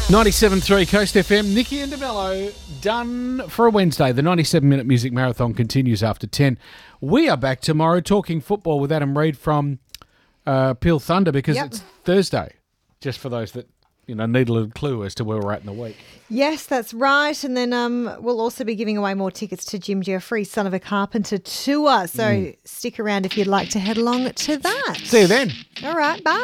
97.3 Coast FM. Nikki and DeMello done for a Wednesday. The 97-minute music marathon continues after 10. We are back tomorrow talking football with Adam Reid from Peel Thunder because it's Thursday, just for those that need a little clue as to where we're at in the week. Yes, that's right. And then we'll also be giving away more tickets to Jim Jeffries' Son of a Carpenter tour. So stick around if you'd like to head along to that. See you then. All right, bye.